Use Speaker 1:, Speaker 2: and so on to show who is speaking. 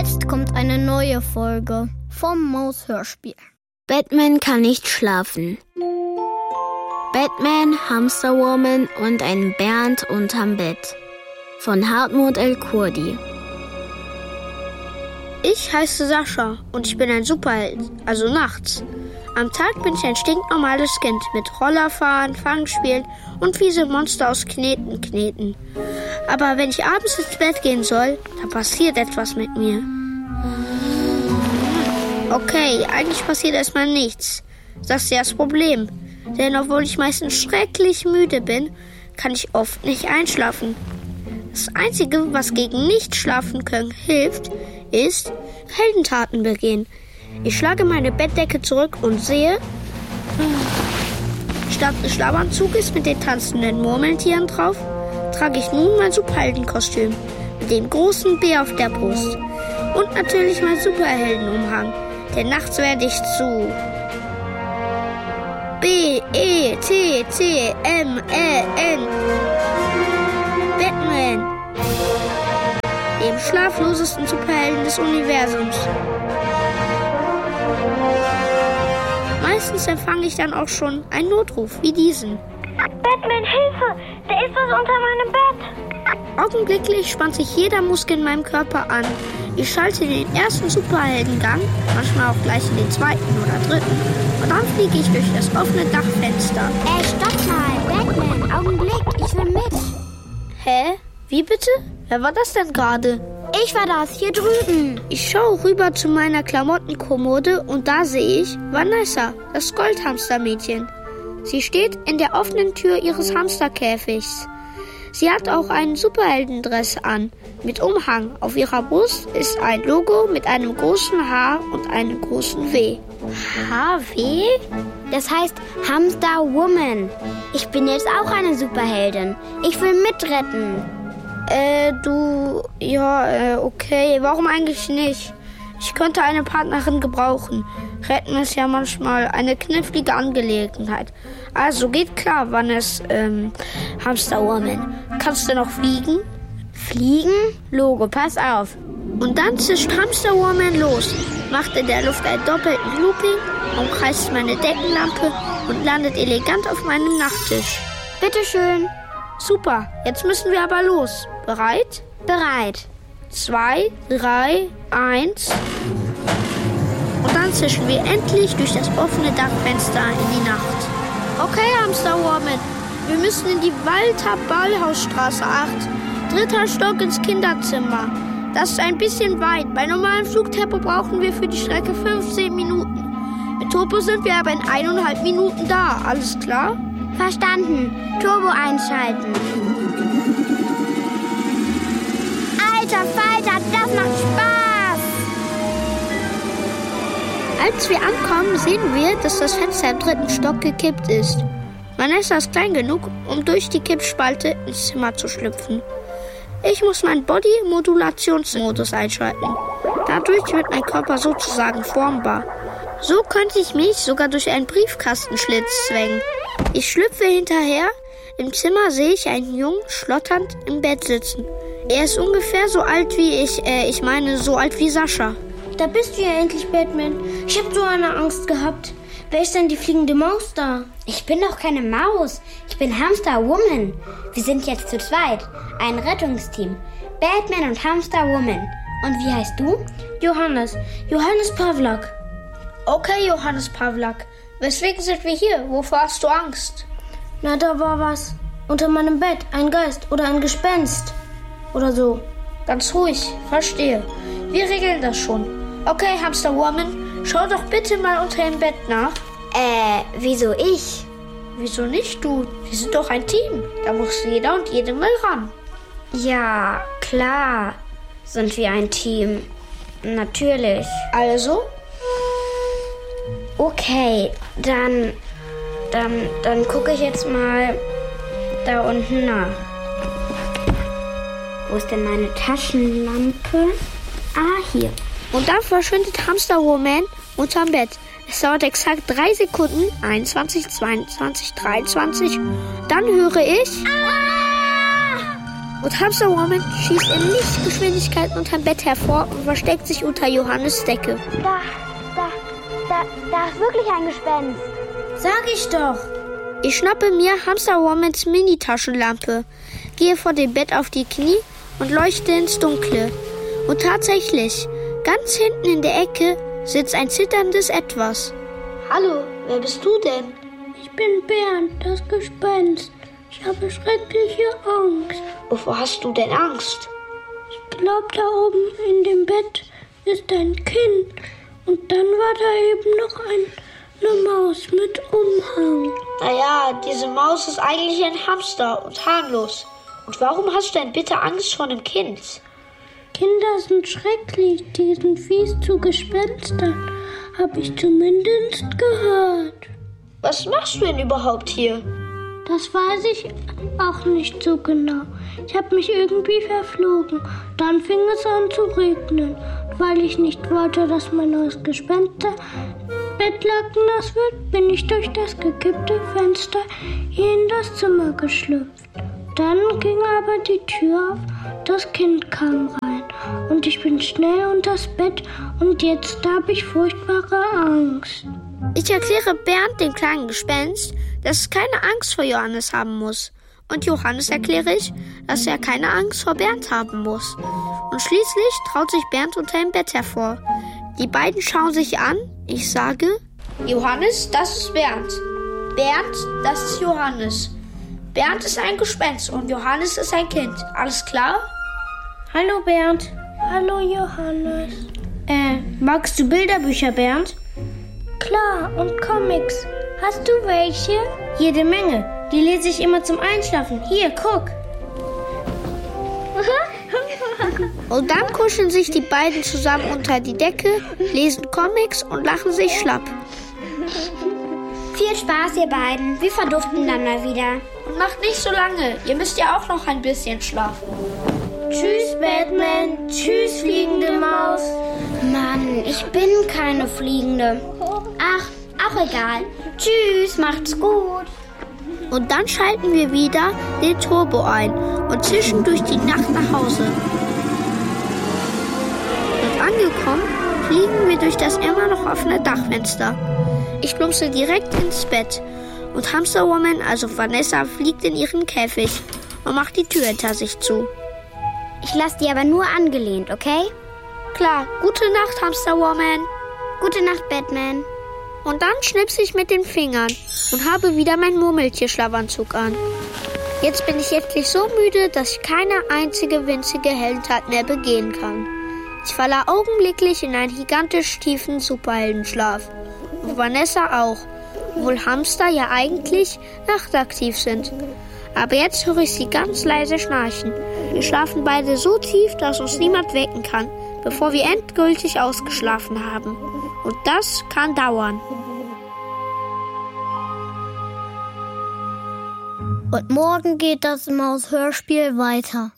Speaker 1: Jetzt kommt eine neue Folge vom Maus-Hörspiel.
Speaker 2: Batman kann nicht schlafen. Batman, Hamsterwoman und ein Bernd unterm Bett. Von Hartmut El-Kurdi.
Speaker 3: Ich heiße Sascha und ich bin ein Superheld, also nachts. Am Tag bin ich ein stinknormales Kind mit Rollerfahren, Fangspielen und fiese Monster aus Kneten kneten. Aber wenn ich abends ins Bett gehen soll, dann passiert etwas mit mir. Okay, eigentlich passiert erstmal nichts. Das ist ja das Problem. Denn obwohl ich meistens schrecklich müde bin, kann ich oft nicht einschlafen. Das Einzige, was gegen Nicht-Schlafen können hilft, ist Heldentaten begehen. Ich schlage meine Bettdecke zurück und sehe, statt des Schlafanzuges mit den tanzenden Murmeltieren drauf, trage ich nun mein Superheldenkostüm mit dem großen B auf der Brust. Und natürlich mein Superheldenumhang, denn nachts werde ich zu B-E-T-T-M-E-N Batman, dem schlaflosesten Superhelden des Universums. Meistens empfange ich dann auch schon einen Notruf wie diesen.
Speaker 4: Batman, Hilfe! Da ist was unter meinem Bett!
Speaker 3: Augenblicklich spannt sich jeder Muskel in meinem Körper an. Ich schalte in den ersten Superheldengang, manchmal auch gleich in den zweiten oder dritten. Und dann fliege ich durch das offene Dachfenster.
Speaker 2: Stopp mal! Batman, Augenblick, ich will mit.
Speaker 3: Hä? Wie bitte? Wer war das denn gerade?
Speaker 2: Ich war das, hier drüben.
Speaker 3: Ich schaue rüber zu meiner Klamottenkommode und da sehe ich Vanessa, das Goldhamstermädchen. Sie steht in der offenen Tür ihres Hamsterkäfigs. Sie hat auch einen Superheldendress an, mit Umhang. Auf ihrer Brust ist ein Logo mit einem großen H und einem großen W.
Speaker 2: HW? Das heißt Hamsterwoman. Ich bin jetzt auch eine Superheldin. Ich will mitretten.
Speaker 3: Okay. Warum eigentlich nicht? Ich könnte eine Partnerin gebrauchen. Retten ist ja manchmal eine knifflige Angelegenheit. Also geht klar, wann es Hamsterwoman. Kannst du noch fliegen?
Speaker 2: Fliegen? Logo, pass auf.
Speaker 3: Und dann zischt Hamsterwoman los, macht in der Luft einen doppelten Looping, umkreist meine Deckenlampe und landet elegant auf meinem Nachttisch.
Speaker 2: Bitteschön.
Speaker 3: Super, jetzt müssen wir aber los. Bereit?
Speaker 2: Bereit.
Speaker 3: 2, 3, 1. Und dann zischen wir endlich durch das offene Dachfenster in die Nacht. Okay, Hamsterwoman, wir müssen in die Walter-Ballhausstraße 8. 3. Stock ins Kinderzimmer. Das ist ein bisschen weit. Bei normalem Flugtempo brauchen wir für die Strecke 15 Minuten. Mit Turbo sind wir aber in 1,5 Minuten da. Alles klar?
Speaker 2: Verstanden. Turbo einschalten. Alter Falter, das macht Spaß!
Speaker 3: Als wir ankommen, sehen wir, dass das Fenster im 3. Stock gekippt ist. Vanessa ist klein genug, um durch die Kippspalte ins Zimmer zu schlüpfen. Ich muss meinen Body-Modulationsmodus einschalten. Dadurch wird mein Körper sozusagen formbar. So könnte ich mich sogar durch einen Briefkastenschlitz zwängen. Ich schlüpfe hinterher. Im Zimmer sehe ich einen Jungen schlotternd im Bett sitzen. Er ist ungefähr so alt wie so alt wie Sascha.
Speaker 5: Da bist du ja endlich, Batman. Ich habe so eine Angst gehabt. Wer ist denn die fliegende Maus da?
Speaker 2: Ich bin doch keine Maus. Ich bin Hamsterwoman. Wir sind jetzt zu zweit. Ein Rettungsteam. Batman und Hamsterwoman. Und wie heißt du?
Speaker 5: Johannes. Johannes Pawlak.
Speaker 3: Okay, Johannes Pawlak. Weswegen sind wir hier? Wovor hast du Angst?
Speaker 5: Na, da war was. Unter meinem Bett. Ein Geist oder ein Gespenst. Oder so.
Speaker 3: Ganz ruhig. Verstehe. Wir regeln das schon. Okay, Hamsterwoman. Schau doch bitte mal unter dem Bett nach.
Speaker 2: Wieso ich?
Speaker 3: Wieso nicht du? Wir sind doch ein Team. Da muss jeder und jede mal ran.
Speaker 2: Ja, klar sind wir ein Team. Natürlich.
Speaker 3: Also?
Speaker 2: Okay, dann gucke ich jetzt mal da unten nach. Wo ist denn meine Taschenlampe? Ah, hier.
Speaker 3: Und dann verschwindet Hamsterwoman unterm Bett. Es dauert exakt 3 Sekunden. 21, 22, 23. Dann höre ich... Und Hamsterwoman schießt in Lichtgeschwindigkeit unterm Bett hervor und versteckt sich unter Johannes Decke.
Speaker 2: Da ist wirklich ein Gespenst.
Speaker 5: Sag ich doch.
Speaker 3: Ich schnappe mir Hamsterwomans Mini-Taschenlampe, gehe vor dem Bett auf die Knie und leuchte ins Dunkle. Und tatsächlich, ganz hinten in der Ecke sitzt ein zitterndes Etwas.
Speaker 5: Hallo, wer bist du denn?
Speaker 6: Ich bin Bernd, das Gespenst. Ich habe schreckliche Angst.
Speaker 3: Wovor hast du denn Angst?
Speaker 6: Ich glaube, da oben in dem Bett ist ein Kind. Und dann war da eben noch eine Maus mit Umhang.
Speaker 3: Naja, diese Maus ist eigentlich ein Hamster und harmlos. Und warum hast du denn bitte Angst vor einem Kind?
Speaker 6: Kinder sind schrecklich, die sind fies zu Gespenstern. Habe ich zumindest gehört.
Speaker 3: Was machst du denn überhaupt hier?
Speaker 6: Das weiß ich auch nicht so genau. Ich habe mich irgendwie verflogen. Dann fing es an zu regnen. Weil ich nicht wollte, dass mein neues Gespensterbettlaken nass wird, bin ich durch das gekippte Fenster hier in das Zimmer geschlüpft. Dann ging aber die Tür auf, das Kind kam rein und ich bin schnell unters Bett und jetzt habe ich furchtbare Angst.
Speaker 3: Ich erkläre Bernd, dem kleinen Gespenst, dass es keine Angst vor Johannes haben muss. Und Johannes erkläre ich, dass er keine Angst vor Bernd haben muss. Und schließlich traut sich Bernd unter dem Bett hervor. Die beiden schauen sich an. Ich sage, Johannes, das ist Bernd. Bernd, das ist Johannes. Bernd ist ein Gespenst und Johannes ist ein Kind. Alles klar?
Speaker 5: Hallo Bernd.
Speaker 6: Hallo Johannes.
Speaker 5: Magst du Bilderbücher, Bernd?
Speaker 6: Klar, und Comics. Hast du welche?
Speaker 5: Jede Menge. Die lese ich immer zum Einschlafen. Hier, guck.
Speaker 3: Und dann kuscheln sich die beiden zusammen unter die Decke, lesen Comics und lachen sich schlapp.
Speaker 2: Viel Spaß, ihr beiden. Wir verduften dann mal wieder.
Speaker 3: Und macht nicht so lange. Ihr müsst ja auch noch ein bisschen schlafen.
Speaker 5: Tschüss, Batman. Tschüss, fliegende Maus.
Speaker 2: Mann, ich bin keine Fliegende. Ach, auch egal. Tschüss, macht's gut.
Speaker 3: Und dann schalten wir wieder den Turbo ein und zischen durch die Nacht nach Hause. Und angekommen, fliegen wir durch das immer noch offene Dachfenster. Ich plumpse direkt ins Bett und Hamsterwoman, also Vanessa, fliegt in ihren Käfig und macht die Tür hinter sich zu.
Speaker 2: Ich lasse die aber nur angelehnt, okay?
Speaker 3: Klar, gute Nacht, Hamsterwoman.
Speaker 2: Gute Nacht, Batman.
Speaker 3: Und dann schnipse ich mit den Fingern und habe wieder meinen Murmeltier-Schlafanzug an. Jetzt bin ich endlich so müde, dass ich keine einzige winzige Heldentat mehr begehen kann. Ich falle augenblicklich in einen gigantisch tiefen Superheldenschlaf. Und Vanessa auch, obwohl Hamster ja eigentlich nachtaktiv sind. Aber jetzt höre ich sie ganz leise schnarchen. Wir schlafen beide so tief, dass uns niemand wecken kann, bevor wir endgültig ausgeschlafen haben. Und das kann dauern.
Speaker 1: Und morgen geht das Maus-Hörspiel weiter.